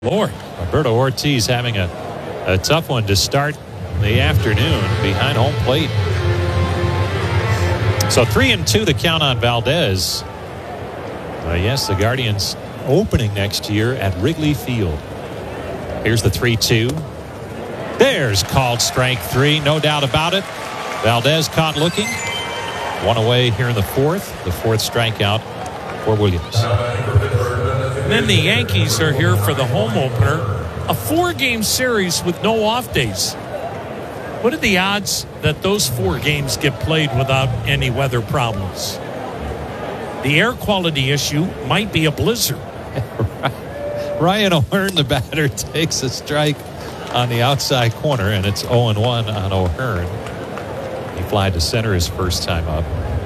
Lord. Roberto Ortiz having a tough one to start the afternoon behind home plate. So 3-2 the count on Valdez. Yes, the Guardians opening next year at Wrigley Field. Here's the 3-2. There's called strike three, no doubt about it. Valdez caught looking. One away here in the fourth strikeout for Williams. And then the Yankees are here for the home opener. A 4-game series with no off days. What are the odds that those 4 games get played without any weather problems? The air quality issue might be a blizzard. Ryan O'Hearn, the batter, takes a strike on the outside corner, and it's 0-1 on O'Hearn. He flied to center his first time up.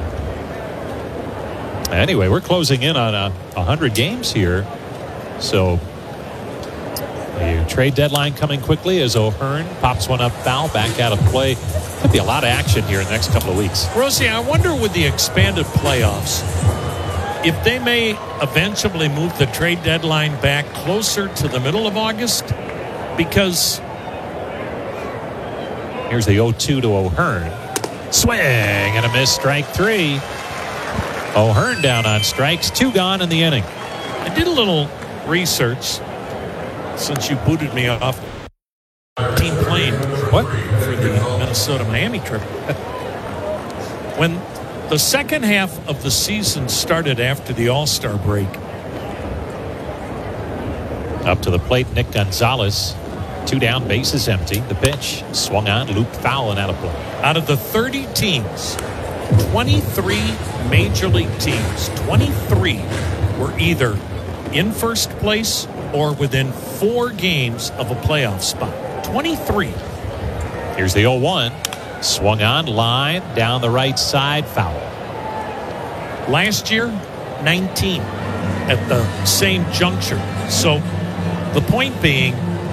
Anyway, we're closing in on 100 games here. So the trade deadline coming quickly as O'Hearn pops one up foul, back out of play. Could be a lot of action here in the next couple of weeks. Rosie, I wonder with the expanded playoffs, if they may eventually move the trade deadline back closer to the middle of August, because here's the 0-2 to O'Hearn. Swing and a miss, strike three. O'Hearn down on strikes, 2 gone in the inning. I did a little research since you booted me off team plane for the Minnesota-Miami trip. When the second half of the season started after the All-Star break. Up to the plate, Nick Gonzalez. 2 down, bases empty. The pitch swung on, looped foul and out of play. Out of the 30 teams, 23 major league teams, 23 were either in first place or within 4 games of a playoff spot. 23. Here's the 0-1. Swung on, line, down the right side, foul. Last year, 19 at the same juncture. So the point being,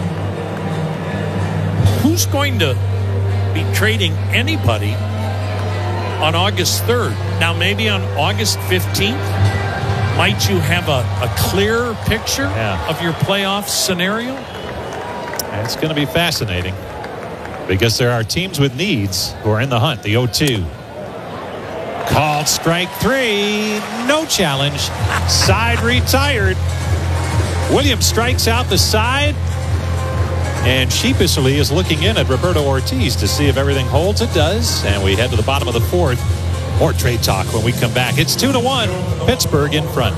who's going to be trading anybody on August 3rd? Now, maybe on August 15th, might you have a clearer picture of your playoff scenario? It's going to be fascinating because there are teams with needs who are in the hunt. The 0-2. Called strike three. No challenge. Side retired. Williams strikes out the side and sheepishly is looking in at Roberto Ortiz to see if everything holds. It does. And we head to the bottom of the fourth. More trade talk when we come back. It's 2-1. Pittsburgh in front.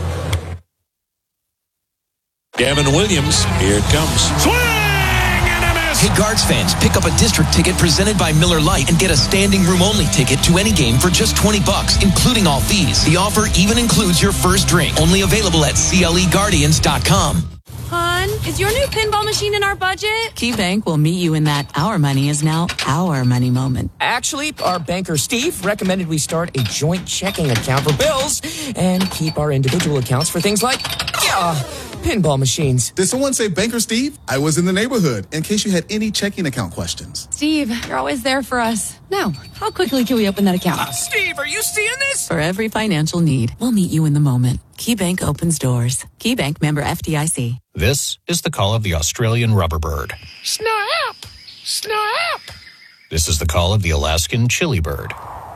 Gavin Williams. Here it comes. Swing and a miss. Hey, Guards fans, pick up a district ticket presented by Miller Lite and get a standing room only ticket to any game for just $20, including all fees. The offer even includes your first drink. Only available at CLEGuardians.com. Hon, is your new pinball machine in our budget? KeyBank will meet you in that our money is now our money moment. Actually, our banker Steve recommended we start a joint checking account for bills and keep our individual accounts for things like pinball machines. Did someone say Banker Steve? I was in the neighborhood in case you had any checking account questions. Steve, you're always there for us. Now, how quickly can we open that account? Steve, are you seeing this? For every financial need, we'll meet you in the moment. KeyBank opens doors. KeyBank, member FDIC. This is the call of the Australian rubber bird. Snap! Snap! This is the call of the Alaskan chili bird.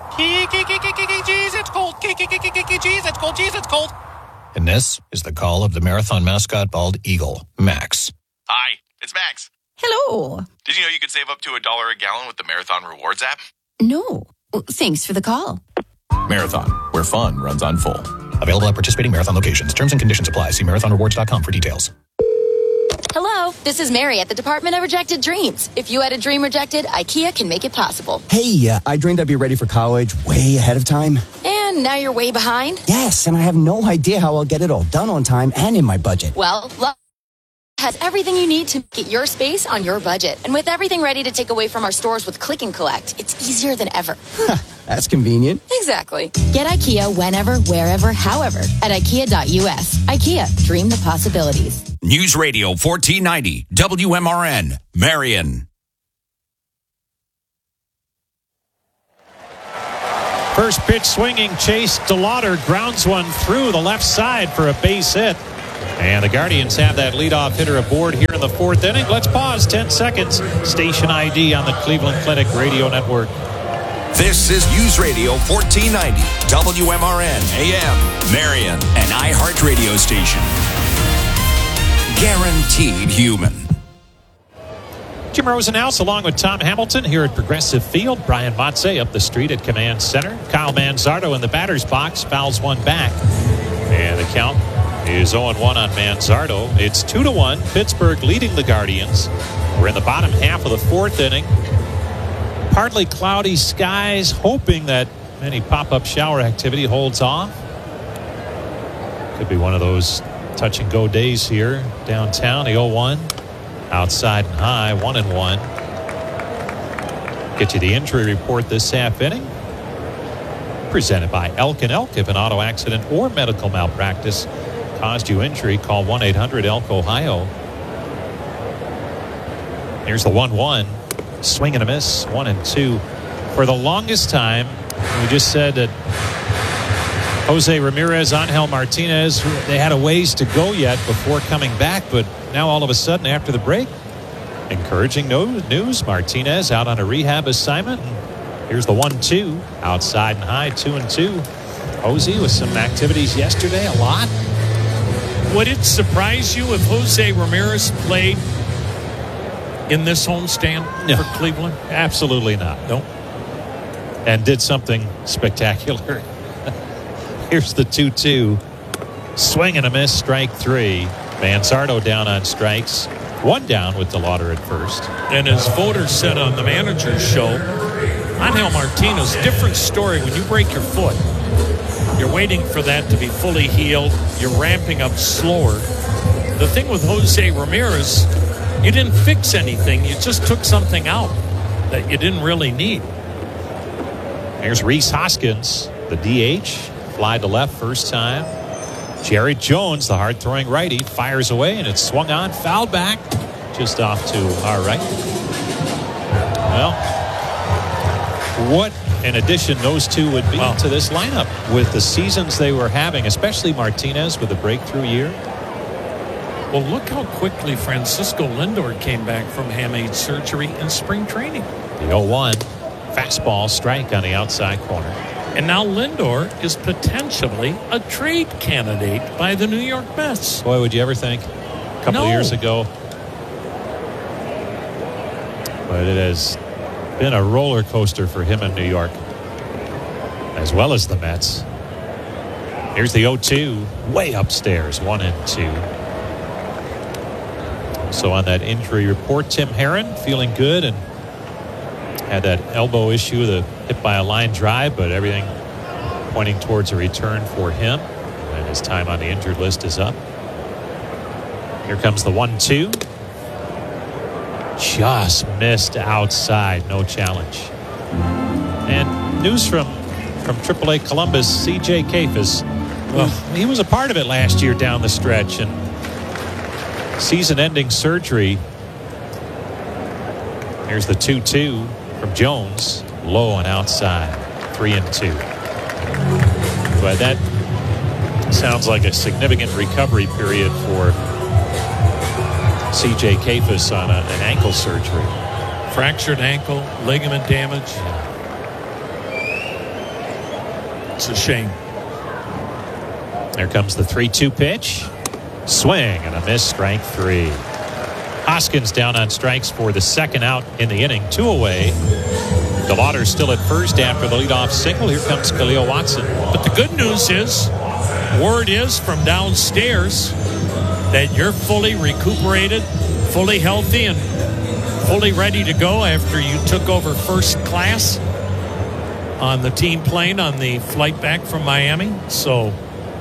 Jeez, it's cold. Jeez, it's cold. Jeez, it's cold. And this is the call of the marathon mascot bald eagle, Max. Hi, it's Max. Hello. Did you know you could save up to $1 a gallon with the Marathon Rewards app? No. Thanks for the call. Marathon, where fun runs on full. Available at participating Marathon locations. Terms and conditions apply. See marathonrewards.com for details. Hello, this is Mary at the Department of Rejected Dreams. If you had a dream rejected, IKEA can make it possible. Hey, I dreamed I'd be ready for college way ahead of time. And now you're way behind? Yes, and I have no idea how I'll get it all done on time and in my budget. Well, has everything you need to get your space on your budget. And with everything ready to take away from our stores with Click and Collect, it's easier than ever. That's convenient. Exactly. Get IKEA whenever, wherever, however at IKEA.us. IKEA, dream the possibilities. News Radio 1490, WMRN, Marion. First pitch swinging, Chase DeLauder grounds one through the left side for a base hit. And the Guardians have that leadoff hitter aboard here in the 4th inning. Let's pause 10 seconds. Station ID on the Cleveland Clinic Radio Network. This is News Radio 1490, WMRN, AM, Marion, an iHeart radio station. Guaranteed human. Jim Rosenhaus along with Tom Hamilton here at Progressive Field. Brian Motze up the street at Command Center. Kyle Manzardo in the batter's box, fouls one back. And the count is 0-1 on Manzardo. It's 2-1. Pittsburgh leading the Guardians. We're in the bottom half of the 4th inning. Partly cloudy skies, hoping that any pop-up shower activity holds off. Could be one of those touch-and-go days here downtown. The 0-1. Outside and high, 1-1. Get you the injury report this half inning. Presented by Elk & Elk. If an auto accident or medical malpractice caused you injury, call 1-800-ELK-OHIO. Here's the 1-1. Swing and a miss, 1-2. For the longest time, we just said that Jose Ramirez, Angel Martinez, they had a ways to go yet before coming back, but now all of a sudden after the break, encouraging news. Martinez out on a rehab assignment. Here's the 1-2. Outside and high, 2-2. Jose with some activities yesterday, a lot. Would it surprise you if Jose Ramirez played in this homestand for Cleveland? Absolutely not. Nope. And did something spectacular. Here's the 2-2. Swing and a miss, strike 3. Manzardo down on strikes. One down with DeLauder at first. And as voters said on the manager's show, Angel Martinez, different story when you break your foot. You're waiting for that to be fully healed. You're ramping up slower. The thing with Jose Ramirez, you didn't fix anything. You just took something out that you didn't really need. Here's Rhys Hoskins, the DH. Fly to left first time. Jared Jones, the hard-throwing righty, fires away, and it's swung on, fouled back, just off to our right. Well, what an addition those two would be to this lineup with the seasons they were having, especially Martinez with a breakthrough year. Well, look how quickly Francisco Lindor came back from hamate surgery in spring training. The 0-1, fastball strike on the outside corner. And now Lindor is potentially a trade candidate by the New York Mets. Boy, would you ever think a couple of years ago. But it has been a roller coaster for him in New York, as well as the Mets. Here's the 0-2, way upstairs, 1-2. So on that injury report, Tim Herron feeling good and had that elbow issue, the hit by a line drive, but everything pointing towards a return for him. And his time on the injured list is up. Here comes the 1-2. Just missed outside, no challenge. And news from AAA Columbus, C.J. Kayfus. Well, he was a part of it last year down the stretch, and season-ending surgery. Here's the 2-2 from Jones, low and outside, 3-2. But that sounds like a significant recovery period for C.J. Kayfus on an ankle surgery. Fractured ankle, ligament damage. It's a shame. There comes the 3-2 pitch. Swing and a miss, strike 3. Hoskins down on strikes for the second out in the inning, 2 away. DeLauder still at first after the leadoff single. Here comes Khalil Watson. But the good news is, word is from downstairs that you're fully recuperated, fully healthy, and fully ready to go after you took over first class on the team plane on the flight back from Miami. So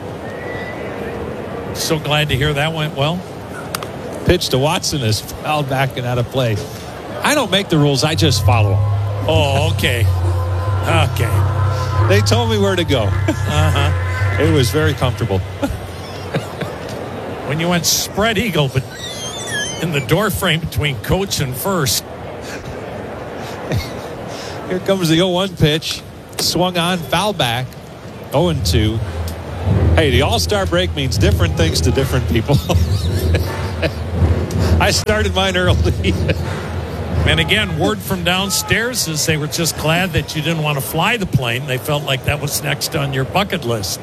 glad to hear that went well. Pitch to Watson is fouled back and out of play. I don't make the rules, I just follow them. Oh, okay. Okay. They told me where to go. Uh-huh. It was very comfortable. When you went spread eagle, but in the door frame between coach and first. Here comes the 0-1 pitch. Swung on, foul back. 0-2. Hey, the All-Star break means different things to different people. I started mine early. And again, word from downstairs is they were just glad that you didn't want to fly the plane. They felt like that was next on your bucket list.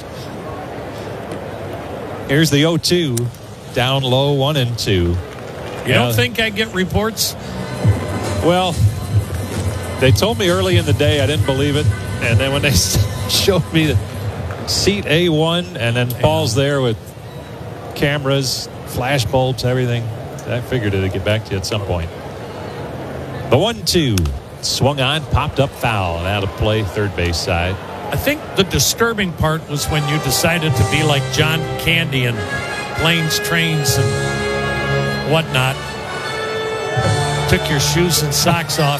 Here's the 0-2. Down low, 1-2. You don't think I get reports? Well, they told me early in the day, I didn't believe it. And then when they showed me the seat A1 and then Paul's there with cameras, flash bulbs, everything, I figured it'd get back to you at some point. The 1-2 swung on, popped up foul and out of play, third base side. I think the disturbing part was when you decided to be like John Candy and planes, trains, and whatnot. Took your shoes and socks off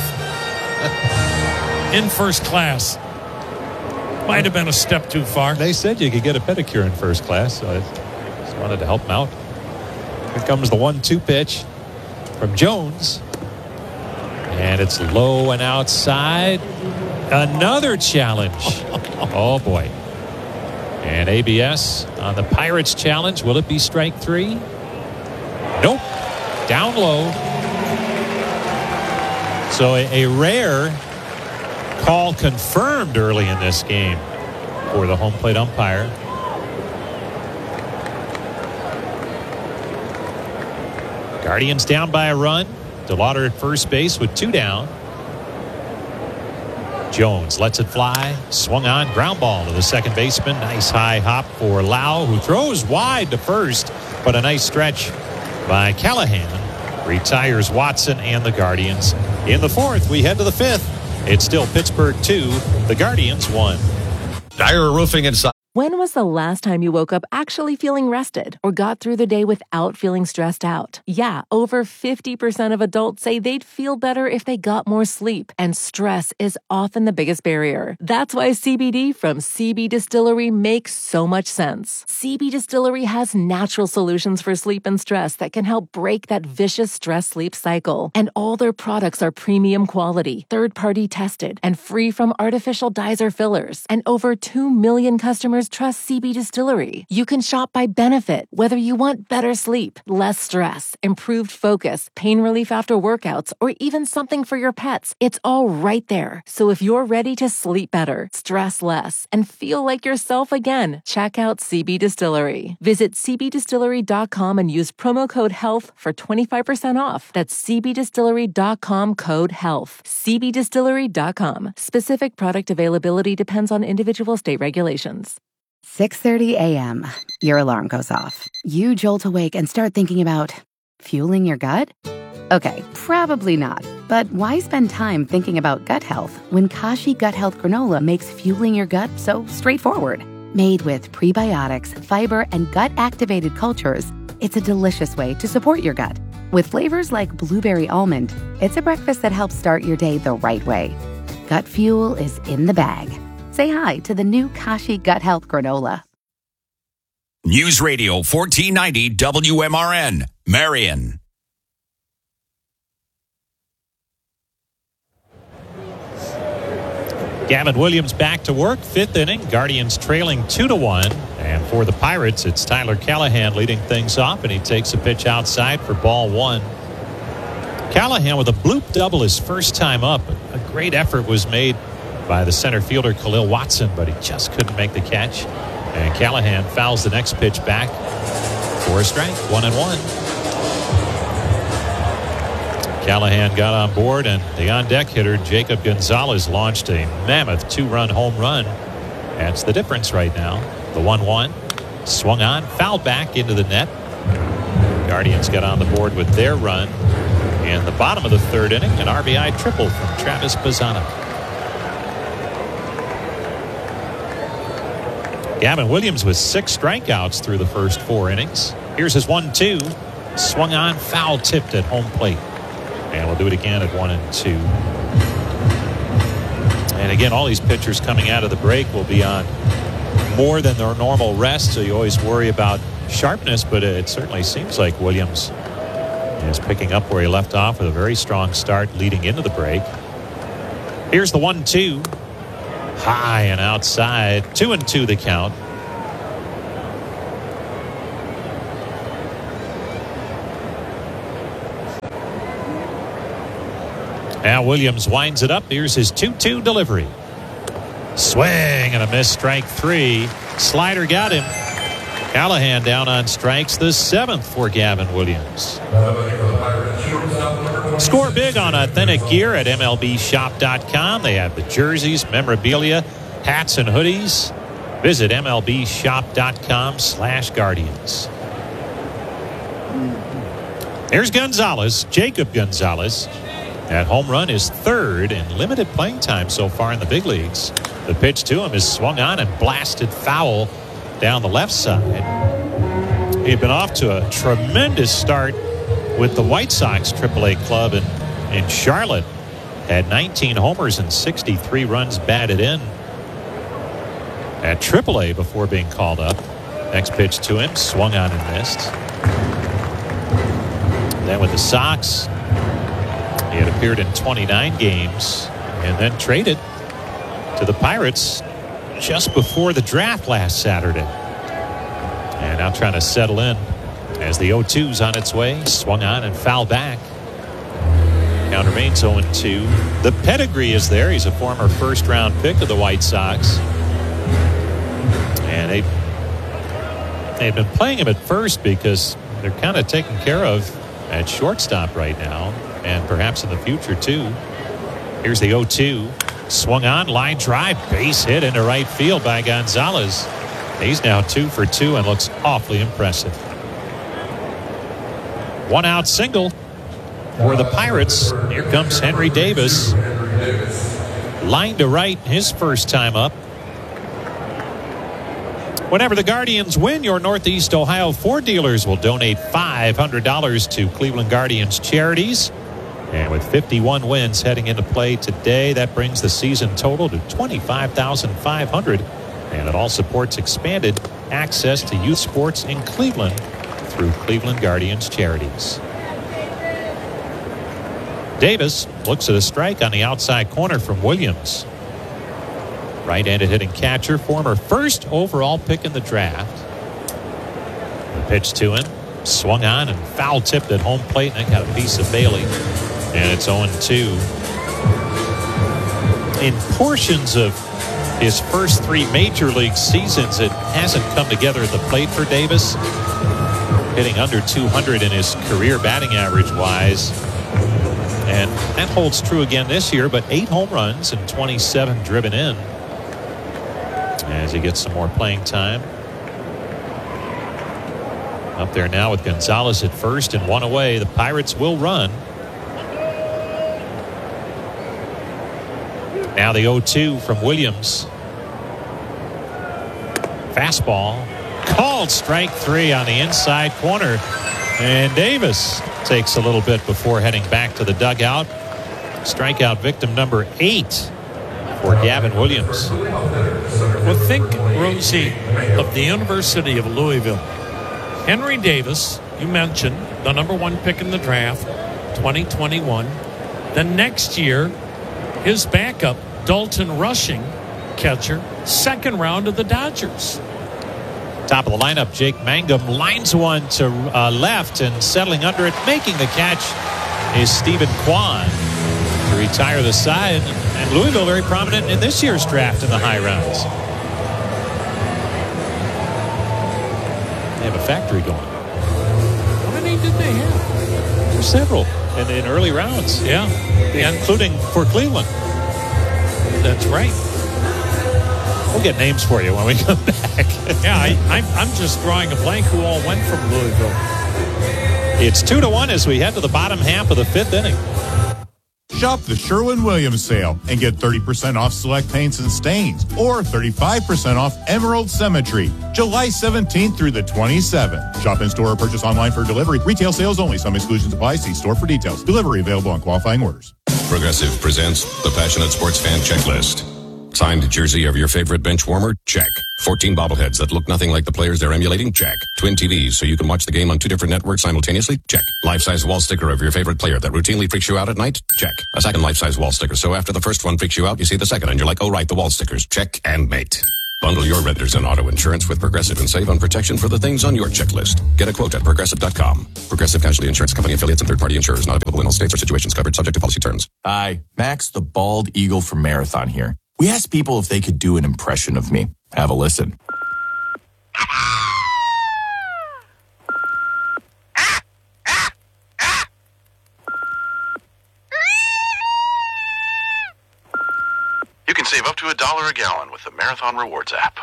in first class. Might have been a step too far. They said you could get a pedicure in first class, so I just wanted to help them out. Here comes the 1-2 pitch from Jones. And it's low and outside. Another challenge. Oh, boy. And ABS on the Pirates challenge. Will it be strike 3? Nope. Down low. So a rare call confirmed early in this game for the home plate umpire. Guardians down by a run. DeLauder at first base with 2 down. Jones lets it fly. Swung on. Ground ball to the second baseman. Nice high hop for Lau, who throws wide to first. But a nice stretch by Callahan. Retires Watson and the Guardians. In the fourth, we head to the fifth. It's still Pittsburgh 2, the Guardians 1. Dyer Roofing and When was the last time you woke up actually feeling rested or got through the day without feeling stressed out? Yeah, over 50% of adults say they'd feel better if they got more sleep, and stress is often the biggest barrier. That's why CBD from CB Distillery makes so much sense. CB Distillery has natural solutions for sleep and stress that can help break that vicious stress-sleep cycle. And all their products are premium quality, third-party tested, and free from artificial dyes or fillers. And over 2 million customers trust CB Distillery. You can shop by benefit, whether you want better sleep, less stress, improved focus, pain relief after workouts, or even something for your pets. It's all right there. So if you're ready to sleep better, stress less, and feel like yourself again, check out CB Distillery. Visit cbdistillery.com and use promo code HEALTH for 25% off. That's cbdistillery.com, code HEALTH. cbdistillery.com. Specific product availability depends on individual state regulations. 6:30 a.m. Your alarm goes off. You jolt awake and start thinking about fueling your gut? Okay, probably not. But why spend time thinking about gut health when Kashi Gut Health Granola makes fueling your gut so straightforward? Made with prebiotics, fiber, and gut-activated cultures, it's a delicious way to support your gut. With flavors like blueberry almond, it's a breakfast that helps start your day the right way. Gut fuel is in the bag. Say hi to the new Kashi Gut Health Granola. News Radio 1490 WMRN, Marion. Gavin Williams back to work, fifth inning. Guardians trailing 2-1. And for the Pirates, it's Tyler Callahan leading things off, and he takes a pitch outside for ball 1. Callahan with a bloop double his first time up. A great effort was made by the center fielder Khalil Watson, but he just couldn't make the catch. And Callahan fouls the next pitch back for a strike, 1-1. Callahan got on board, and the on-deck hitter Jacob Gonzalez launched a mammoth 2-run home run. That's the difference right now. The 1-1 swung on, fouled back into the net. Guardians got on the board with their run in the bottom of the third inning. An RBI triple from Travis Bazzana. Gavin Williams with 6 strikeouts through the first 4 innings. Here's his 1-2. Swung on, foul tipped at home plate. And we'll do it again at 1-2. And again, all these pitchers coming out of the break will be on more than their normal rest, so you always worry about sharpness, but it certainly seems like Williams is picking up where he left off with a very strong start leading into the break. Here's the 1-2. High and outside. 2-2 the count. Now Williams winds it up. Here's his 2-2 delivery. Swing and a miss, strike 3. Slider got him. Callahan down on strikes, the 7th for Gavin Williams. Score big on Authentic Gear at MLBshop.com. They have the jerseys, memorabilia, hats, and hoodies. Visit MLBshop.com/Guardians. Here's Gonzalez, Jacob Gonzalez. That home run is 3rd in limited playing time so far in the big leagues. The pitch to him is swung on and blasted foul down the left side. He'd been off to a tremendous start with the White Sox AAA club in Charlotte. Had 19 homers and 63 runs batted in at AAA before being called up. Next pitch to him, swung on and missed. Then with the Sox, he had appeared in 29 games and then traded to the Pirates just before the draft last Saturday. And now trying to settle in as the 0-2's on its way. Swung on and fouled back. Count remains 0-2. The pedigree is there. He's a former first-round pick of the White Sox. And they've been playing him at first because they're kind of taken care of at shortstop right now, and perhaps in the future too. Here's the 0-2. Swung on, line drive, base hit into right field by Gonzalez. He's now 2 for 2 and looks awfully impressive. 1-out single for the Pirates. Here comes Henry Davis. Line to right, his first time up. Whenever the Guardians win, your Northeast Ohio Ford dealers will donate $500 to Cleveland Guardians charities. And with 51 wins heading into play today, that brings the season total to $25,500. And it all supports expanded access to youth sports in Cleveland through Cleveland Guardians charities. Davis looks at a strike on the outside corner from Williams. Right-handed hitting catcher, former first overall pick in the draft. The pitch to him, swung on and foul tipped at home plate, and then got a piece of Bailey. And it's 0-2. In portions of his first 3 major league seasons, it hasn't come together at the plate for Davis. Hitting under 200 in his career batting average wise. And that holds true again this year, but 8 home runs and 27 driven in as he gets some more playing time. Up there now with Gonzalez at first and 1 away. The Pirates will run. Now the 0-2 from Williams. Fastball. Called strike 3 on the inside corner. And Davis takes a little bit before heading back to the dugout. Strikeout victim number 8 for Gavin Williams. Well, think, Rosie, of the University of Louisville. Henry Davis, you mentioned, the number 1 pick in the draft, 2021. The next year, his backup, Dalton Rushing, catcher, 2nd round of the Dodgers. Top of the lineup, Jake Mangum lines one to left, and settling under it, making the catch is Stephen Kwan to retire the side. And Louisville very prominent in this year's draft in the high rounds. They have a factory going. How many did they have? There's several in early rounds. Yeah. Including for Cleveland. That's right. We'll get names for you when we come back. Yeah, I'm just drawing a blank who all went from Louisville. It's 2-1 as we head to the bottom half of the 5th inning. Shop the Sherwin-Williams sale and get 30% off select paints and stains or 35% off Emerald Cemetery, July 17th through the 27th. Shop in store or purchase online for delivery. Retail sales only. Some exclusions apply. See store for details. Delivery available on qualifying orders. Progressive presents the Passionate Sports Fan Checklist. Signed jersey of your favorite bench warmer? Check. 14 bobbleheads that look nothing like the players they're emulating? Check. Twin TVs so you can watch the game on 2 different networks simultaneously? Check. Life-size wall sticker of your favorite player that routinely freaks you out at night? Check. A second life-size wall sticker so after the first one freaks you out, you see the second and you're like, oh right, the wall stickers. Check and mate. Bundle your renters and auto insurance with Progressive and save on protection for the things on your checklist. Get a quote at Progressive.com. Progressive Casualty Insurance Company affiliates and third-party insurers not available in all states or situations covered subject to policy terms. Hi, Max the Bald Eagle from Marathon here. We asked people if they could do an impression of me. Have a listen. You can save up to $1 a gallon with the Marathon Rewards app.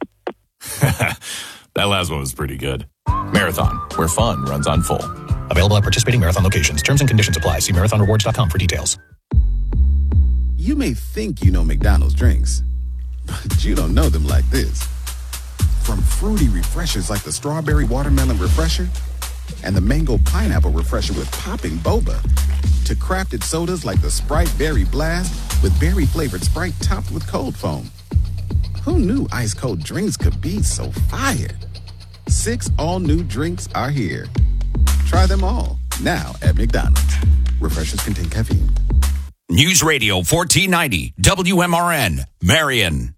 That last one was pretty good. Marathon, where fun runs on full. Available at participating Marathon locations. Terms and conditions apply. See marathonrewards.com for details. You may think you know McDonald's drinks, but you don't know them like this. From fruity refreshers like the Strawberry Watermelon Refresher and the Mango Pineapple Refresher with popping boba, to crafted sodas like the Sprite Berry Blast with berry-flavored Sprite topped with cold foam. Who knew ice-cold drinks could be so fire? 6 all-new drinks are here. Try them all, now at McDonald's. Refreshers contain caffeine. News Radio 1490, WMRN, Marion.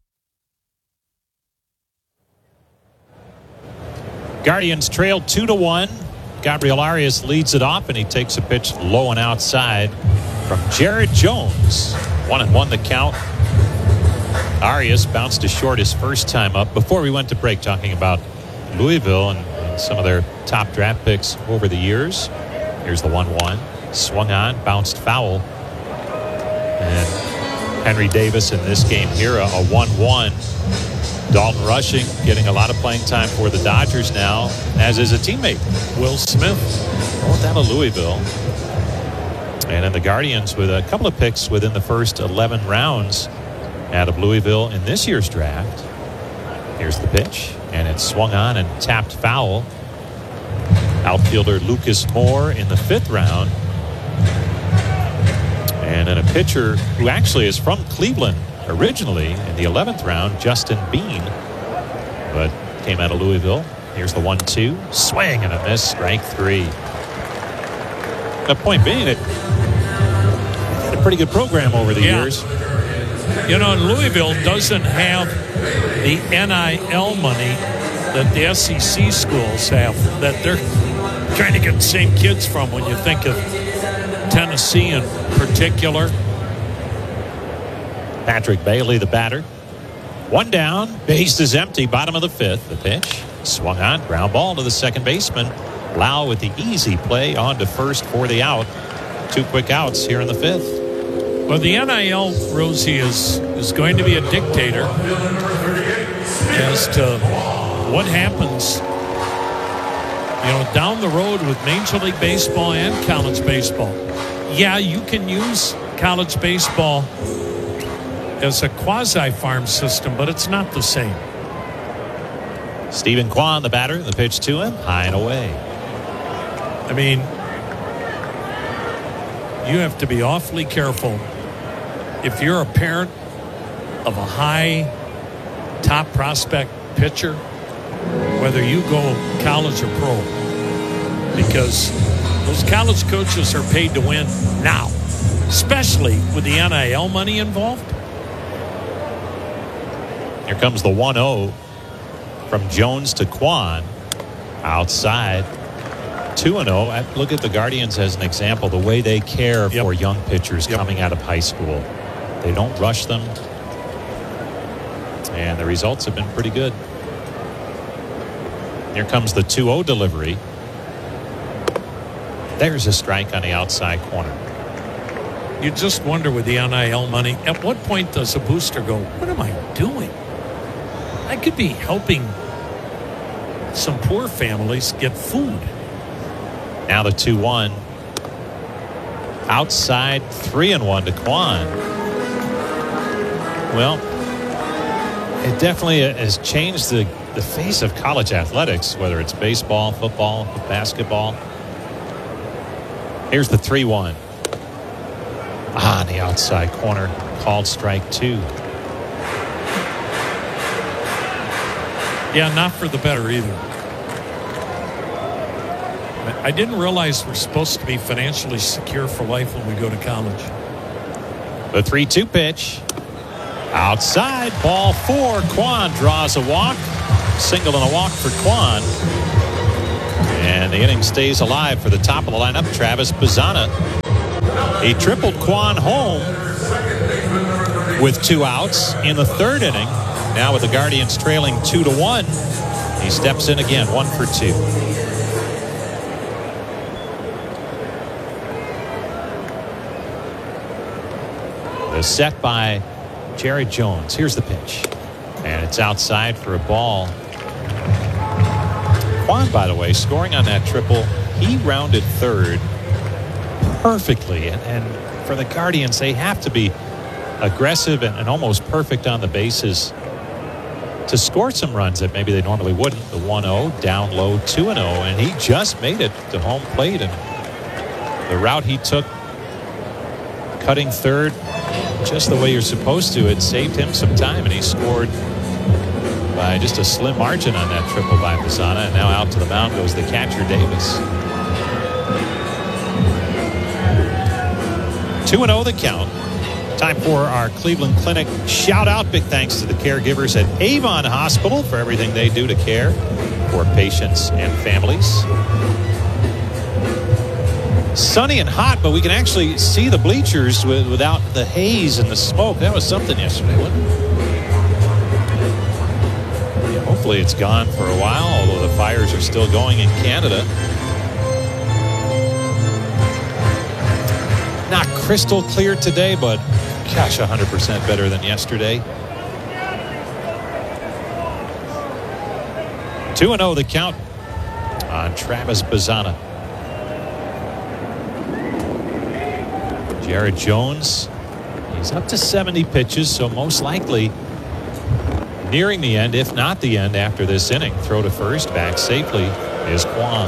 Guardians trail 2-1. Gabriel Arias leads it off, and he takes a pitch low and outside from Jared Jones. 1-1 the count. Arias bounced to short his first time up. Before we went to break, talking about Louisville and some of their top draft picks over the years. Here's the 1-1. Swung on, bounced foul. And Henry Davis in this game here, a 1-1. Dalton Rushing getting a lot of playing time for the Dodgers now, as is a teammate, Will Smith, both out of Louisville. And then the Guardians with a couple of picks within the first 11 rounds out of Louisville in this year's draft. Here's the pitch, and it's swung on and tapped foul. Outfielder Lucas Moore in the 5th round. And then a pitcher who actually is from Cleveland originally in the 11th round, Justin Bean, but came out of Louisville. Here's the 1-2, swing and a miss, strike 3. The point being that they had a pretty good program over the years. You know, Louisville doesn't have the NIL money that the SEC schools have, that they're trying to get the same kids from when you think of Tennessee in particular. Patrick Bailey, the batter. 1 down, base is empty, bottom of the 5th. The pitch swung on, ground ball to the second baseman. Lau with the easy play on to first for the out. 2 quick outs here in the 5th. Well, the NIL, Rosie, is going to be a dictator as to what happens, down the road with Major League Baseball and college baseball. Yeah, you can use college baseball as a quasi-farm system, but it's not the same. Stephen Kwan, the batter, the pitch to him, high and away. I mean, you have to be awfully careful if you're a parent of a high top prospect pitcher, whether you go college or pro, because those college coaches are paid to win now, especially with the NIL money involved. Here comes the 1-0 from Jones to Kwan. Outside. 2-0. Look at the Guardians as an example, the way they care for young pitchers coming out of high school. They don't rush them. And the results have been pretty good. Here comes the 2-0 delivery. There's a strike on the outside corner. You just wonder with the NIL money, at what point does a booster go, what am I doing? I could be helping some poor families get food. Now the 2-1. Outside 3-1 to Kwan. Well, it definitely has changed the face of college athletics, whether it's baseball, football, basketball. Here's the 3-1. On the outside corner, called strike 2. Yeah, not for the better either. I didn't realize we're supposed to be financially secure for life when we go to college. The 3-2 pitch. Outside, ball 4. Kwan draws a walk. Single and a walk for Kwan. And the inning stays alive for the top of the lineup, Travis Bazzana. He tripled Kwan home with 2 outs in the 3rd inning. Now with the Guardians trailing 2-1, he steps in again, 1 for 2. The set by Jared Jones. Here's the pitch. And it's outside for a ball. Kwan, by the way, scoring on that triple, he rounded 3rd perfectly. And for the Guardians, they have to be aggressive and almost perfect on the bases to score some runs that maybe they normally wouldn't. The 1-0, down low, 2-0, and he just made it to home plate. And the route he took, cutting 3rd, just the way you're supposed to, it saved him some time, and he scored by just a slim margin on that triple by Bazzana. And now out to the mound goes the catcher, Davis. 2-0 the count. Time for our Cleveland Clinic shout out. Big thanks to the caregivers at Avon Hospital for everything they do to care for patients and families. Sunny and hot, but we can actually see the bleachers without the haze and the smoke. That was something yesterday, wasn't it? Yeah, hopefully it's gone for a while, although the fires are still going in Canada. Not crystal clear today, but gosh, 100% better than yesterday. 2-0 the count on Travis Bazzana. Jared Jones, he's up to 70 pitches, so most likely nearing the end, if not the end, after this inning. Throw to first, back safely is Kwan.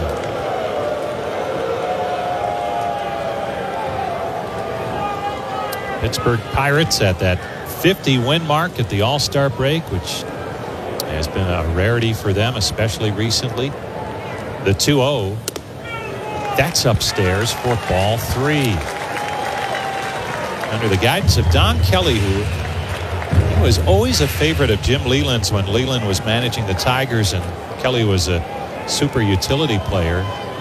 Pittsburgh Pirates at that 50-win mark at the All-Star break, which has been a rarity for them, especially recently. The 2-0, that's upstairs for ball 3. Under the guidance of Don Kelly, who he was always a favorite of Jim Leyland's when Leyland was managing the Tigers and Kelly was a super utility player.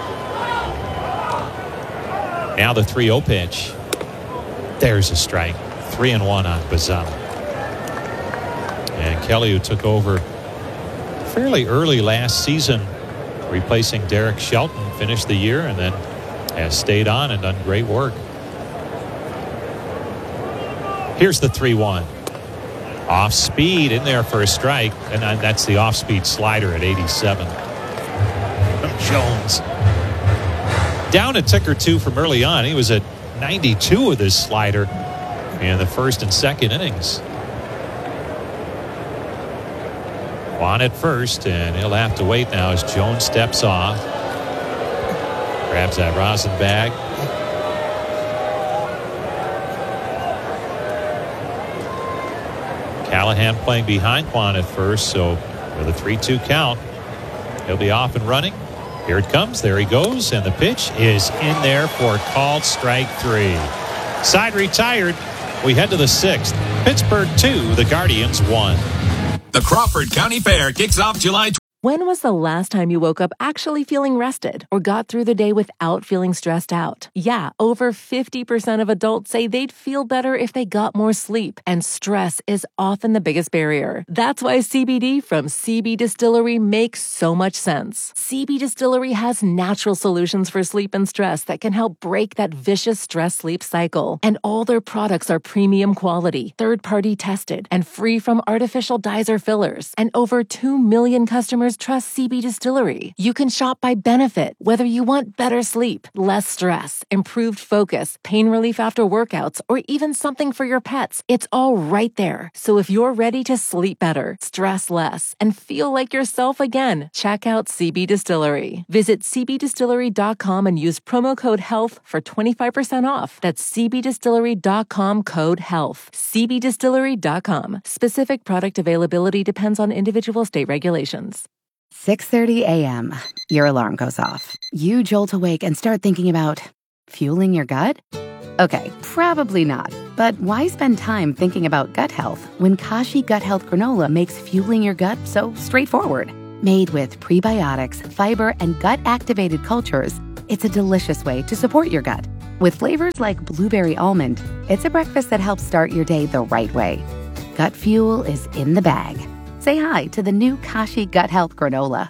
Now the 3-0 pitch. There's a strike. 3-1 on Bazzana. And Kelly, who took over fairly early last season, replacing Derek Shelton, finished the year and then has stayed on and done great work. Here's the 3-1. Off speed in there for a strike, and that's the off speed slider at 87. Jones down a tick or two from early on. He was at 92 with his slider in the first and second innings. Kwan at first, and he'll have to wait now as Jones steps off. Grabs that rosin bag. Callahan playing behind Kwan at first, so with a 3-2 count, he'll be off and running. Here it comes. There he goes, and the pitch is in there for called strike 3. Side retired. We head to the 6th. Pittsburgh 2, the Guardians 1. The Crawford County Fair kicks off July 20th. When was the last time you woke up actually feeling rested or got through the day without feeling stressed out? Yeah, over 50% of adults say they'd feel better if they got more sleep, and stress is often the biggest barrier. That's why CBD from CB Distillery makes so much sense. CB Distillery has natural solutions for sleep and stress that can help break that vicious stress-sleep cycle. And all their products are premium quality, third-party tested, and free from artificial dyes or fillers. And over 2 million customers trust CB Distillery. You can shop by benefit, whether you want better sleep, less stress, improved focus, pain relief after workouts, or even something for your pets. It's all right there. So if you're ready to sleep better, stress less, and feel like yourself again, check out CB Distillery. Visit cbdistillery.com and use promo code HEALTH for 25% off. That's cbdistillery.com, code HEALTH. cbdistillery.com. Specific product availability depends on individual state regulations. 6:30 a.m. Your alarm goes off. You jolt awake and start thinking about fueling your gut? Okay, probably not. But why spend time thinking about gut health when Kashi Gut Health Granola makes fueling your gut so straightforward? Made with prebiotics, fiber, and gut-activated cultures, it's a delicious way to support your gut. With flavors like blueberry almond, it's a breakfast that helps start your day the right way. Gut fuel is in the bag. Say hi to the new Kashi Gut Health Granola.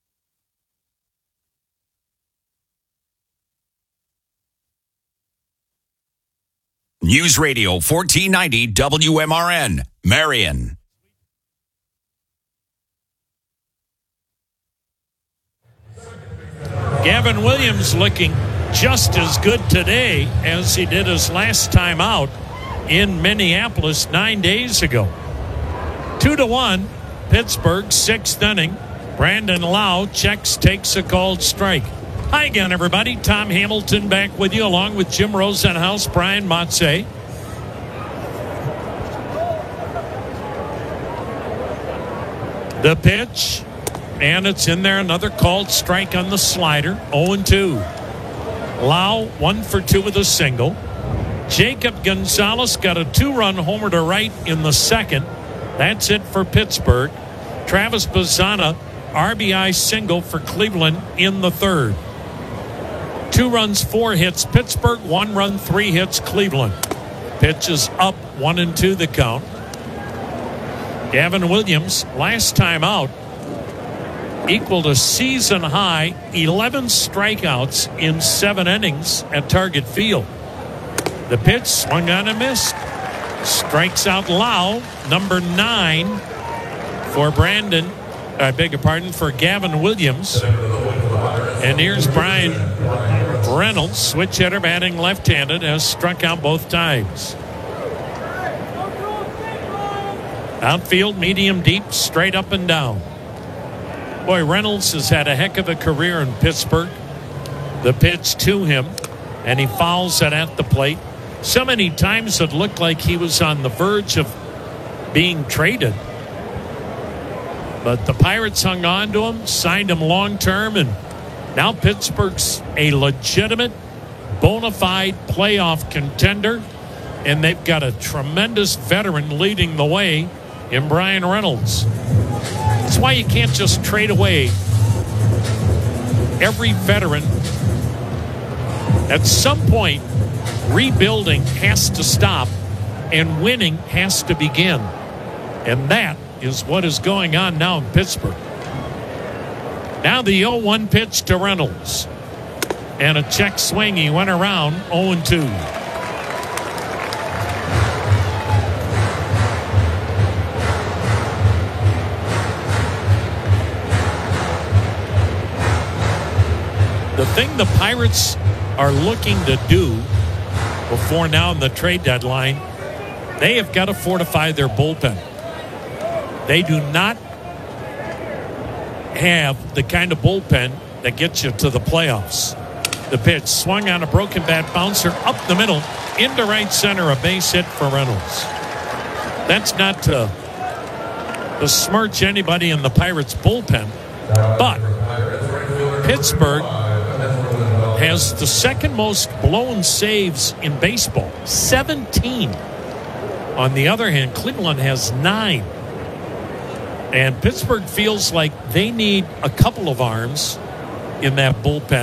News Radio 1490 WMRN, Marion. Gavin Williams looking just as good today as he did his last time out in Minneapolis 9 days ago. 2-1, Pittsburgh, 6th inning. Brandon Lau checks, takes a called strike. Hi again, everybody. Tom Hamilton back with you, along with Jim Rosenhaus, Brian Motze. The pitch, and it's in there. Another called strike on the slider. 0-2. Lau 1 for 2 with a single. Jacob Gonzalez got a 2-run homer to right in the second. That's it for Pittsburgh. Travis Bazzana, RBI single for Cleveland in the third. 2 runs, 4 hits Pittsburgh, 1 run, 3 hits Cleveland. Pitch is up, 1-2 the count. Gavin Williams, last time out, equaled a season high 11 strikeouts in 7 innings at Target Field. The pitch swung on and missed. Strikes out Lau, number 9 for for Gavin Williams. And here's Brian Reynolds, switch hitter, batting left-handed, has struck out both times. Outfield, medium deep, straight up and down. Boy, Reynolds has had a heck of a career in Pittsburgh. The pitch to him, and he fouls it at the plate. So many times it looked like he was on the verge of being traded. But the Pirates hung on to him, signed him long-term, and now Pittsburgh's a legitimate, bona fide playoff contender, and they've got a tremendous veteran leading the way in Brian Reynolds. That's why you can't just trade away every veteran. At some point, rebuilding has to stop and winning has to begin. And that is what is going on now in Pittsburgh. Now the 0-1 pitch to Reynolds. And a check swing. He went around 0-2. The thing the Pirates are looking to do before now in the trade deadline, they have got to fortify their bullpen. They do not have the kind of bullpen that gets you to the playoffs. The pitch swung on a broken bat bouncer up the middle into right center, a base hit for Reynolds. That's not to besmirch anybody in the Pirates bullpen, but Pittsburgh has the second most blown saves in baseball, 17. On the other hand, Cleveland has 9. And Pittsburgh feels like they need a couple of arms in that bullpen.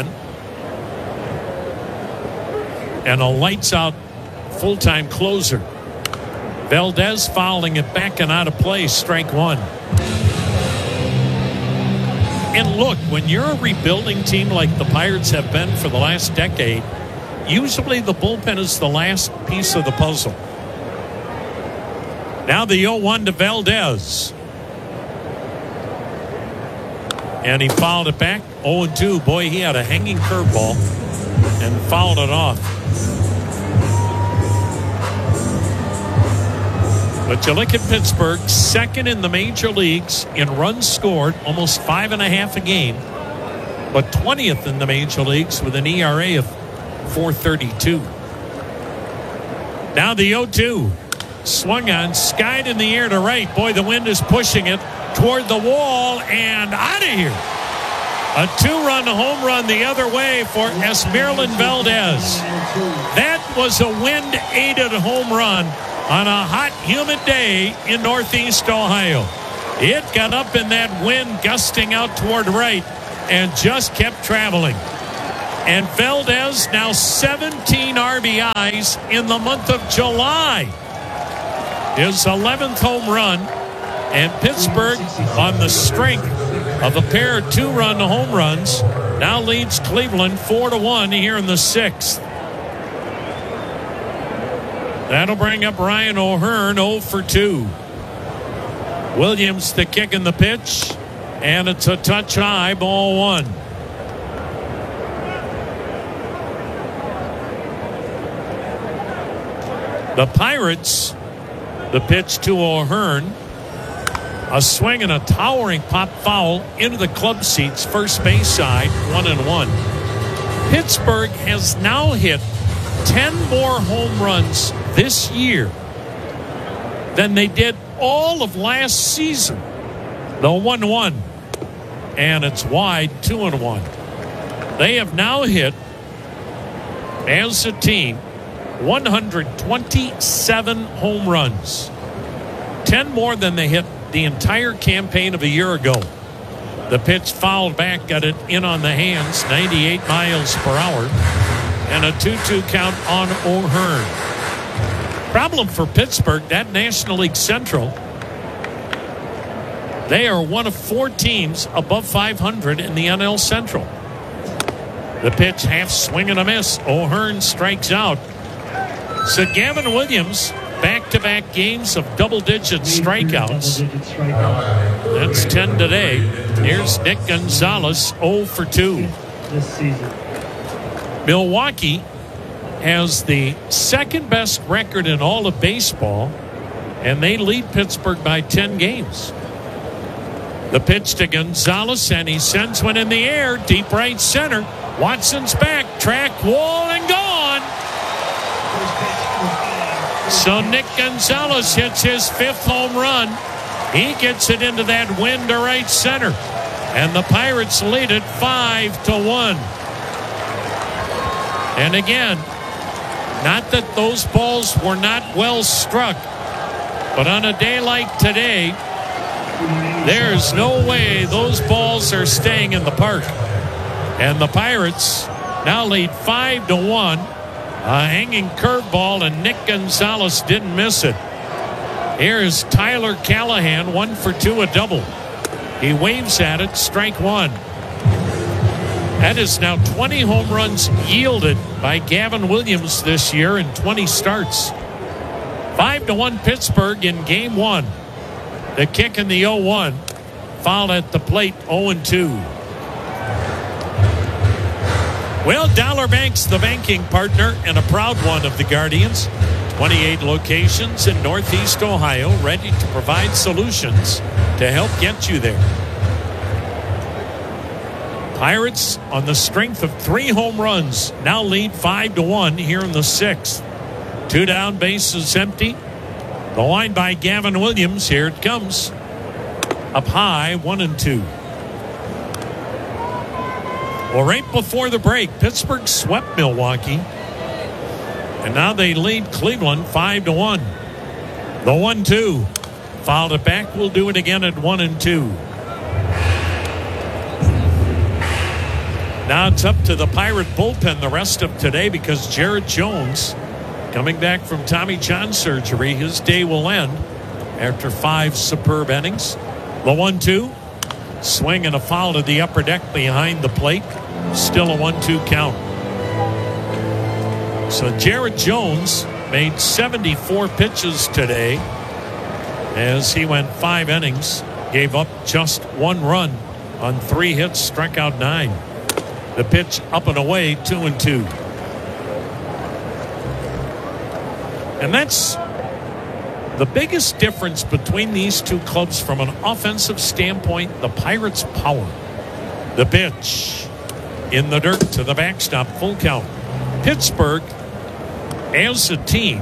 And a lights-out full-time closer. Valdez fouling it back and out of play, strike 1. And look, when you're a rebuilding team like the Pirates have been for the last decade, usually the bullpen is the last piece of the puzzle. Now the 0-1 to Valdez. And he fouled it back. 0-2. Boy, he had a hanging curveball and fouled it off. But you look at Pittsburgh, second in the major leagues in runs scored, almost 5.5 a game, but 20th in the major leagues with an ERA of 4.32. Now the 0-2. Swung on, skied in the air to right. Boy, the wind is pushing it toward the wall and out of here. A 2-run home run the other way for Esmeralyn Valdez. That was a wind-aided home run on a hot, humid day in Northeast Ohio. It got up in that wind gusting out toward right and just kept traveling. And Valdez now 17 RBIs in the month of July. His 11th home run. And Pittsburgh, on the strength of a pair of two-run home runs, now leads Cleveland 4-1 here in the 6th. That'll bring up Ryan O'Hearn 0 for 2. Williams the kick and the pitch, and it's a touch high, ball 1. The Pirates, the pitch to O'Hearn. A swing and a towering pop foul into the club seats, first base side, 1-1. Pittsburgh has now hit 10 more home runs this year than they did all of last season. The 1-1. And it's wide, 2-1. They have now hit, as a team, 127 home runs. 10 more than they hit the entire campaign of a year ago. The pitch fouled back, got it in on the hands, 98 miles per hour, and a 2-2 count on O'Hearn. Problem for Pittsburgh, that National League Central, they are one of 4 teams above 500 in the NL Central. The pitch, half swing and a miss. O'Hearn strikes out. So Gavin Williams, back-to-back games of double-digit strikeouts. That's 10 today. Here's Nick Gonzalez, 0 for 2. Milwaukee has the second-best record in all of baseball, and they lead Pittsburgh by 10 games. The pitch to Gonzalez, and he sends one in the air, deep right center. Watson's back, track, wall, and gone. So Nick Gonzalez hits his 5th home run. He gets it into that wind to right center. And the Pirates lead it 5-1. And again, not that those balls were not well struck, but on a day like today, there's no way those balls are staying in the park. And the Pirates now lead 5-1. A hanging curveball, and Nick Gonzalez didn't miss it. Here's Tyler Callahan, 1 for 2, a double. He waves at it, strike 1. That is now 20 home runs yielded by Gavin Williams this year in 20 starts. 5-1 Pittsburgh in game 1. The kick in the 0-1. Fouled at the plate, 0-2. Well, Dollar Bank's the banking partner and a proud one of the Guardians. 28 locations in Northeast Ohio, ready to provide solutions to help get you there. Pirates, on the strength of 3 home runs, now lead 5-1 here in the 6th. 2 down, bases empty. The line by Gavin Williams. Here it comes. Up high, 1-2. Well, right before the break, Pittsburgh swept Milwaukee. And now they lead Cleveland 5-1. The 1-2. Fouled it back. We'll do it again at 1-2. Now it's up to the Pirate bullpen the rest of today because Jared Jones, coming back from Tommy John surgery, his day will end after 5 superb innings. The 1-2. Swing and a foul to the upper deck behind the plate. Still a 1-2 count. So Jared Jones made 74 pitches today as he went 5 innings, gave up just 1 run on 3 hits, struck out 9. The pitch up and away, 2-2. And that's the biggest difference between these two clubs from an offensive standpoint, the Pirates' power. The pitch in the dirt to the backstop, full count. Pittsburgh, as a team,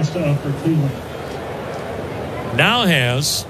now has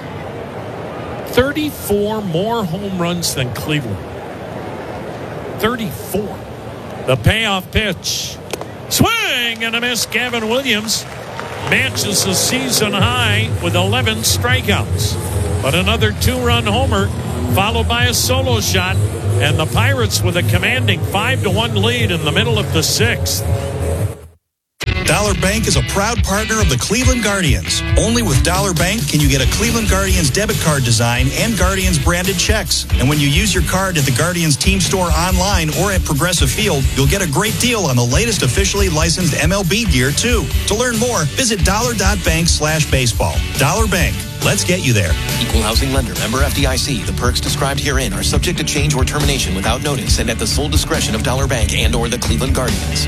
34 more home runs than Cleveland. 34. The payoff pitch. Swing! swing and a miss. Gavin Williams matches the season high with 11 strikeouts. But another 2-run homer followed by a solo shot, and the Pirates with a commanding 5-1 lead in the middle of the 6th. Dollar Bank is a proud partner of the Cleveland Guardians. Only with Dollar Bank can you get a Cleveland Guardians debit card design and Guardians branded checks. And when you use your card at the Guardians team store online or at Progressive Field, you'll get a great deal on the latest officially licensed MLB gear, too. To learn more, visit dollar.bank/baseball. Dollar Bank. Let's get you there. Equal housing lender. Member FDIC. The perks described herein are subject to change or termination without notice and at the sole discretion of Dollar Bank and or the Cleveland Guardians.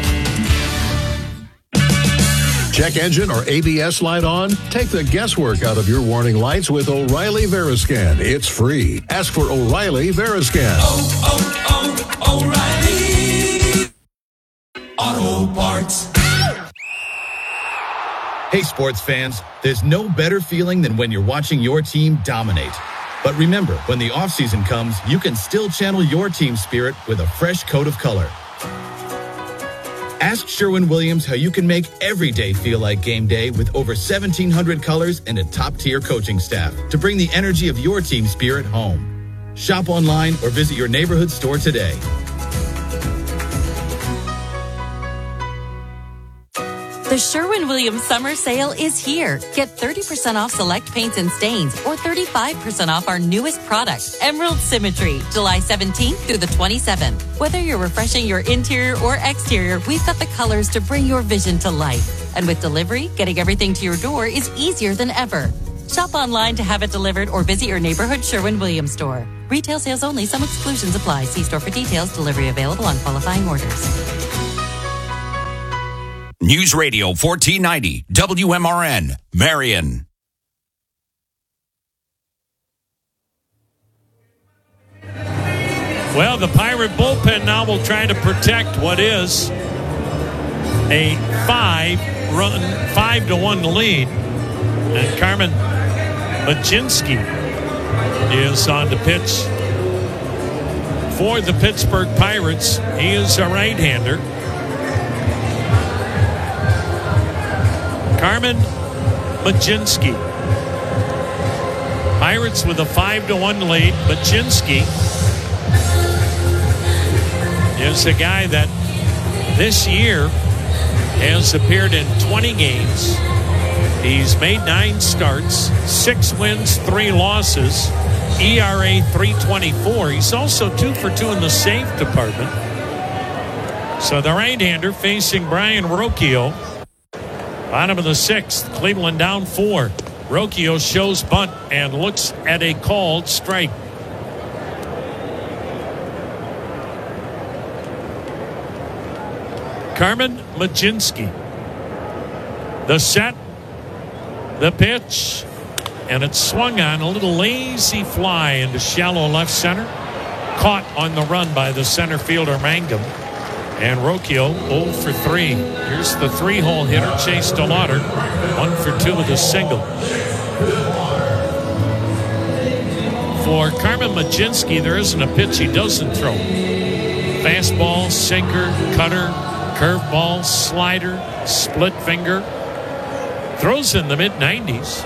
Check engine or ABS light on? Take the guesswork out of your warning lights with O'Reilly Veriscan. It's free. Ask for O'Reilly Veriscan. O'Reilly Auto Parts. Hey, sports fans, there's no better feeling than when you're watching your team dominate. But remember, when the offseason comes, you can still channel your team spirit with a fresh coat of color. Ask Sherwin-Williams how you can make every day feel like game day with over 1,700 colors and a top-tier coaching staff to bring the energy of your team spirit home. Shop online or visit your neighborhood store today. The Sherwin-Williams summer sale is here. Get 30% off select paints and stains or 35% off our newest product, Emerald Symmetry, July 17th through the 27th. Whether you're refreshing your interior or exterior, we've got the colors to bring your vision to life. And with delivery, getting everything to your door is easier than ever. Shop online to have it delivered or visit your neighborhood Sherwin-Williams store. Retail sales only. Some exclusions apply. See store for details. Delivery available on qualifying orders. News Radio 1490 WMRN, Marion. Well, the Pirate bullpen now will try to protect what is a 5-1 lead. And Carmen Mlodzinski is on the pitch for the Pittsburgh Pirates. He is a right-hander. Carmen Mlodzinski. Pirates with a 5-1 lead. Mlodzinski is a guy that this year has appeared in 20 games. He's made 9 starts, 6 wins, 3 losses, ERA 3.24. He's also 2 for 2 in the save department. So the right-hander facing Brian Rocchio. Bottom of the 6th, Cleveland down 4. Rocchio shows bunt and looks at a called strike. Carmen Mlodzinski. The set, the pitch, and it's swung on. A little lazy fly into shallow left center. Caught on the run by the center fielder Mangum. And Rocchio 0 for 3. Here's the 3-hole hitter, Chase DeLauder, 1 for 2 with a single. For Carmen Mlodzinski, there isn't a pitch he doesn't throw. Fastball, sinker, cutter, curveball, slider, split finger. Throws in the mid-90s.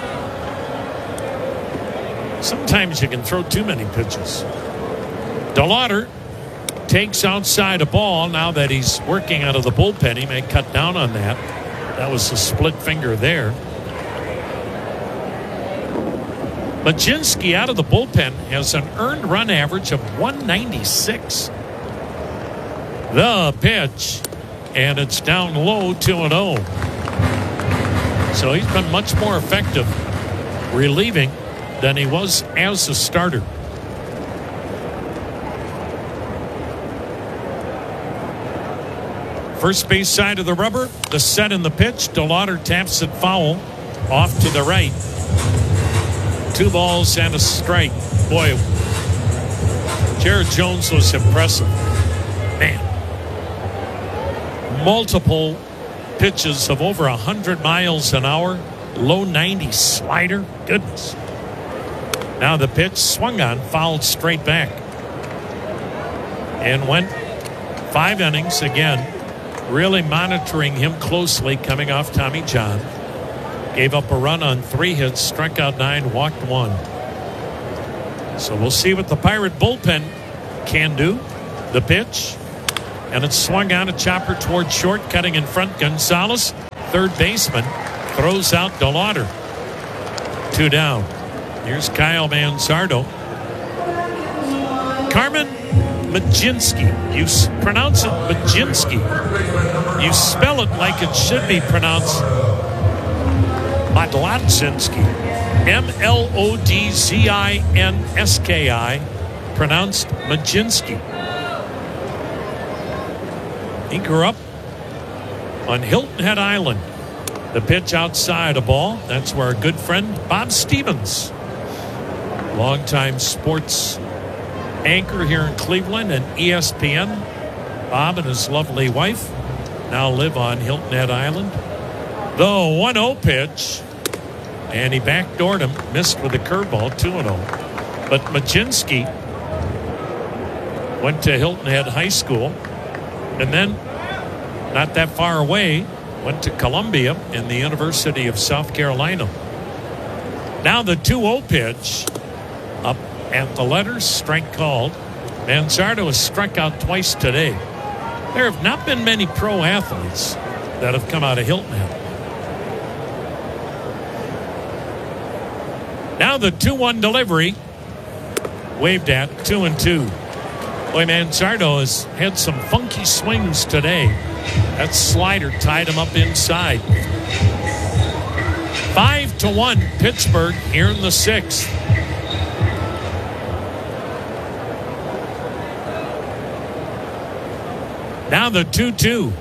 Sometimes you can throw too many pitches. DeLauder takes outside a ball. Now that he's working out of the bullpen, he may cut down on that. That was a split finger there. Mlodzinski out of the bullpen has an earned run average of 196. The pitch, and it's down low, 2-0. So he's been much more effective relieving than he was as a starter. First base side of the rubber, the set and the pitch. DeLauder taps it foul off to the right. 2 balls and a strike. Boy, Jared Jones was impressive. Man. Multiple pitches of over 100 miles an hour. Low 90 slider. Goodness. Now the pitch swung on, fouled straight back. And went 5 innings again. really monitoring him closely coming off Tommy John. Gave up a run on 3 hits, struck out 9, walked 1. So we'll see what the Pirate bullpen can do. The pitch, and it's swung on a chopper toward short, cutting in front. Gonzalez, third baseman, throws out DeLauder. 2 down. Here's Kyle Manzardo. Carmen Mlodzinski. You pronounce it Mlodzinski. You spell it like it should be pronounced Mlodzinski. Mlodzinski. Pronounced Mlodzinski. He grew up on Hilton Head Island. The pitch outside a ball. That's where our good friend Bob Stevens, longtime sports anchor here in Cleveland and ESPN. Bob and his lovely wife now live on Hilton Head Island. The 1-0 pitch, and he backdoored him, missed with a curveball, 2-0. But Mlodzinski went to Hilton Head High School, and then not that far away went to Columbia and the University of South Carolina. Now the 2-0 pitch, up at the letters, strike called. Manzardo has struck out twice today. There have not been many pro athletes that have come out of Hilton Head. Now the 2-1 delivery, waved at, 2-2. Boy, Manzardo has had some funky swings today. That slider tied him up inside. 5-1 Pittsburgh here in the 6th. Now the 2-2.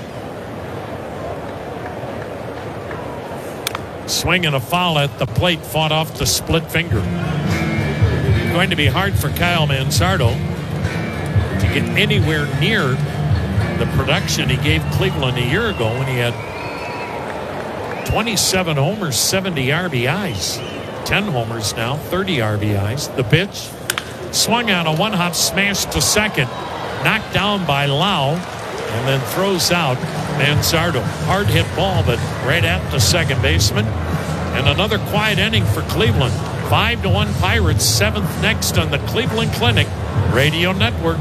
Swing and a foul at the plate, fought off the split finger. Going to be hard for Kyle Manzardo to get anywhere near the production he gave Cleveland a year ago when he had 27 homers, 70 RBIs. 10 homers now, 30 RBIs. The pitch, swung on a one-hop smash to second, knocked down by Lau, and then throws out Manzardo. Hard hit ball, but right at the second baseman. And another quiet inning for Cleveland. 5-1 Pirates, 7th next on the Cleveland Clinic Radio Network.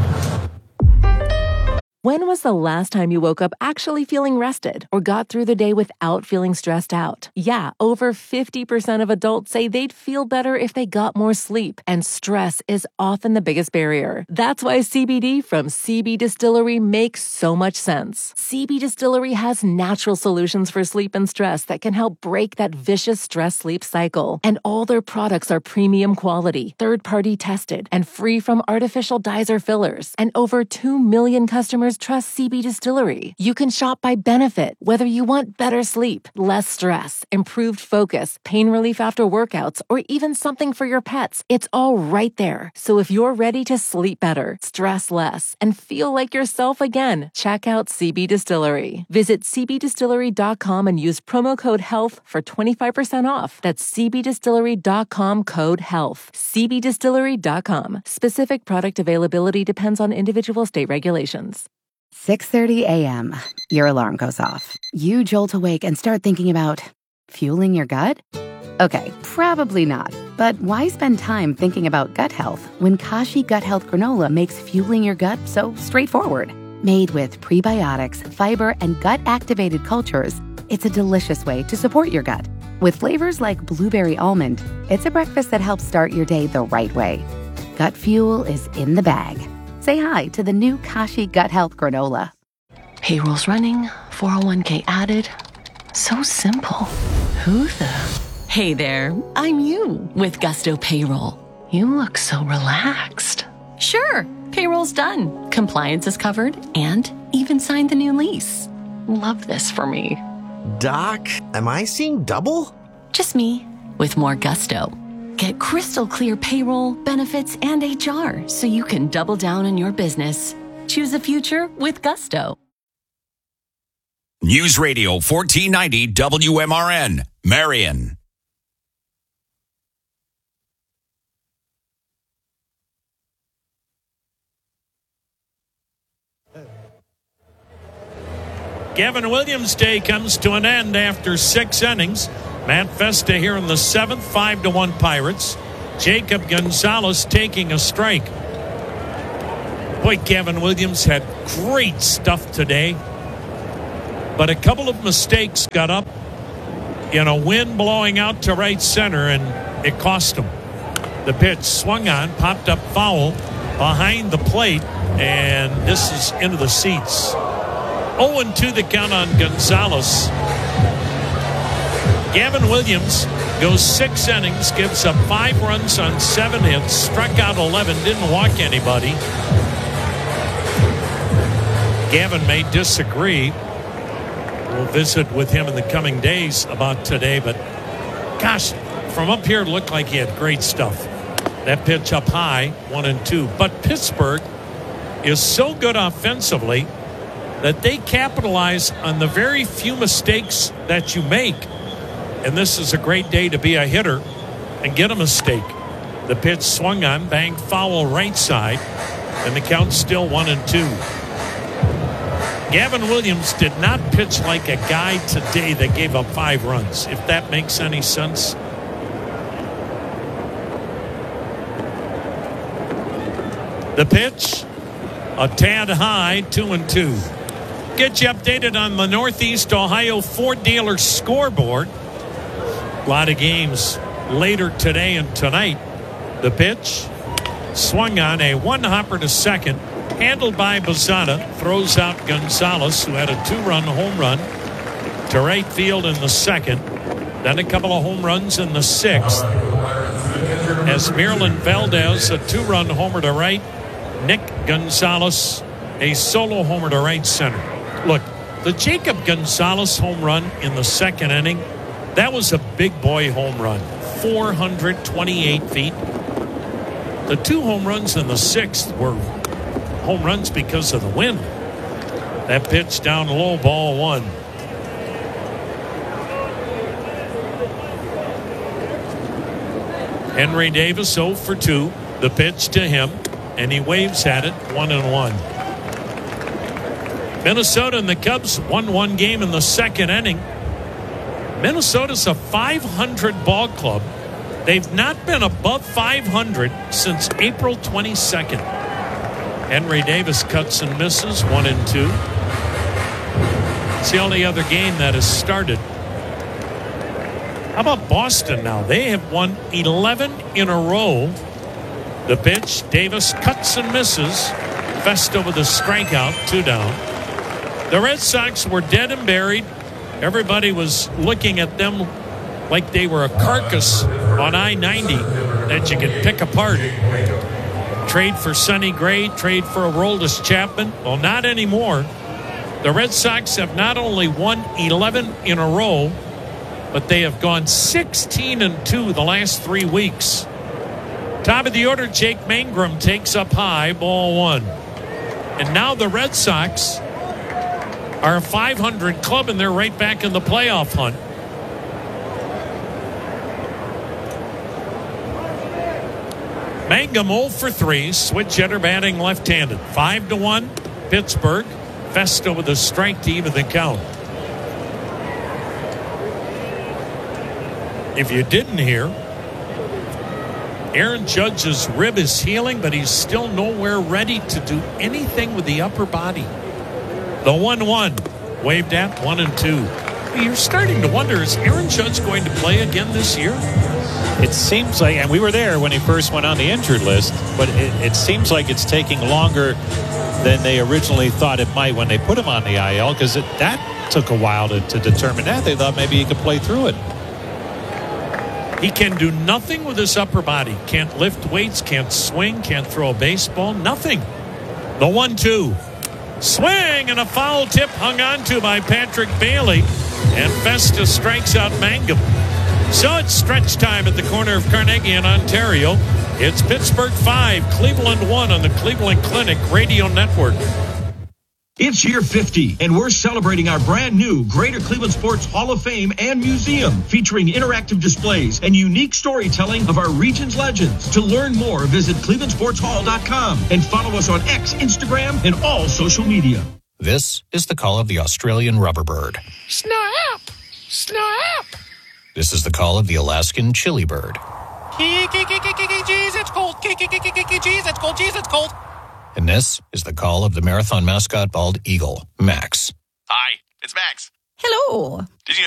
When was the last time you woke up actually feeling rested or got through the day without feeling stressed out? Yeah, over 50% of adults say they'd feel better if they got more sleep, and stress is often the biggest barrier. That's why CBD from CB Distillery makes so much sense. CB Distillery has natural solutions for sleep and stress that can help break that vicious stress-sleep cycle. And all their products are premium quality, third-party tested, and free from artificial dyes or fillers. And over 2 million customers trust CB Distillery. You can shop by benefit, whether you want better sleep, less stress, improved focus, pain relief after workouts, or even something for your pets. It's all right there. So if you're ready to sleep better, stress less, and feel like yourself again, check out CB Distillery. Visit cbdistillery.com and use promo code HEALTH for 25% off. That's cbdistillery.com, code HEALTH. cbdistillery.com. Specific product availability depends on individual state regulations. 6:30 a.m. Your alarm goes off. You jolt awake and start thinking about fueling your gut? Okay, probably not. But why spend time thinking about gut health when Kashi Gut Health Granola makes fueling your gut so straightforward? Made with prebiotics, fiber, and gut-activated cultures, it's a delicious way to support your gut. With flavors like blueberry almond, it's a breakfast that helps start your day the right way. Gut fuel is in the bag. Say hi to the new Kashi Gut Health Granola. Payroll's running, 401k added. So simple. Who the? Hey there, I'm you with Gusto Payroll. You look so relaxed. Sure, payroll's done. Compliance is covered and even signed the new lease. Love this for me. Doc, am I seeing double? Just me with more gusto. Get crystal clear payroll, benefits, and HR so you can double down on your business. Choose the future with Gusto. News Radio 1490 WMRN, Marion. Gavin Williams' day comes to an end after 6 innings. Matt Festa here in the 7th, 5-1 Pirates. Jacob Gonzalez taking a strike. Boy, Gavin Williams had great stuff today, but a couple of mistakes got up in a wind blowing out to right center, and it cost him. The pitch swung on, popped up foul behind the plate, and this is into the seats. 0-2 the count on Gonzalez. Gavin Williams goes 6 innings, gives up 5 runs on 7 hits, struck out 11, didn't walk anybody. Gavin may disagree. We'll visit with him in the coming days about today, but gosh, from up here it looked like he had great stuff. That pitch up high, 1-2. But Pittsburgh is so good offensively that they capitalize on the very few mistakes that you make. And this is a great day to be a hitter and get a mistake. The pitch swung on, banged foul right side, and the count's still 1-2. Gavin Williams did not pitch like a guy today that gave up 5 runs, if that makes any sense. The pitch, a tad high, 2-2. Get you updated on the Northeast Ohio Ford dealer scoreboard. A lot of games later today and tonight. The pitch, swung on, a one-hopper to second. Handled by Bazzana, throws out Gonzalez, who had a 2-run home run to right field in the 2nd. Then a couple of home runs in the 6th. As Miralyn Valdez, a 2-run homer to right. Nick Gonzalez, a solo homer to right center. Look, the Jacob Gonzalez home run in the 2nd inning, that was a big boy home run. 428 feet. The 2 home runs in the 6th were home runs because of the wind. That pitch down low, ball 1. Henry Davis 0 for 2. The pitch to him, and he waves at it, 1-1. Minnesota and the Cubs 1-1 game in the 2nd inning. Minnesota's a 500 ball club. They've not been above 500 since April 22nd. Henry Davis cuts and misses, 1-2. It's the only other game that has started. How about Boston now? They have won 11 in a row. The pitch, Davis cuts and misses. Festa with a strikeout, 2 down. The Red Sox were dead and buried. Everybody was looking at them like they were a carcass on I-90 that you could pick apart. Trade for Sonny Gray, trade for Aroldis Chapman. Well, not anymore. The Red Sox have not only won 11 in a row, but they have gone 16-2 the last 3 weeks. Top of the order, Jake Mangrum takes up high, ball 1. And now the Red Sox are a 500 club, and they're right back in the playoff hunt. Mangum 0 for 3, switch hitter batting left-handed. 5-1, Pittsburgh. Festa with a strike to even the count. If you didn't hear, Aaron Judge's rib is healing, but he's still nowhere ready to do anything with the upper body. The 1-1, waved at, 1-2. You're starting to wonder, is Aaron Judge going to play again this year? It seems like, and we were there when he first went on the injured list, but it seems like it's taking longer than they originally thought it might when they put him on the IL, because that took a while to determine that. They thought maybe he could play through it. He can do nothing with his upper body. Can't lift weights, can't swing, can't throw a baseball, nothing. The 1-2. Swing and a foul tip hung on to by Patrick Bailey, and Festa strikes out Mangum. So it's stretch time at the corner of Carnegie and Ontario. It's Pittsburgh 5, Cleveland 1 on the Cleveland Clinic Radio Network. It's year 50, and we're celebrating our brand new Greater Cleveland Sports Hall of Fame and Museum, featuring interactive displays and unique storytelling of our region's legends. To learn more, visit clevelandsportshall.com and follow us on X, Instagram, and all social media. This is the call of the Australian rubber bird. Snap! Snap! This is the call of the Alaskan chili bird. Jeez, it's cold. Jeez, it's cold. Jeez, it's cold. And this is the call of the marathon mascot bald eagle, Max. Hi, it's Max. Hello. Did you